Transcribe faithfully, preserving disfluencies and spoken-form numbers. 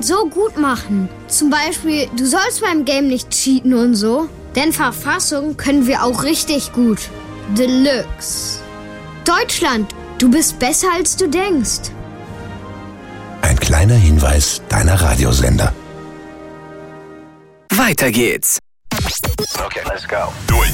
so gut machen. Zum Beispiel, du sollst beim Game nicht cheaten und so. Denn Verfassung können wir auch richtig gut. Deluxe. Deutschland, du bist besser als du denkst. Ein kleiner Hinweis deiner Radiosender. Weiter geht's. Okay, let's go. Durch.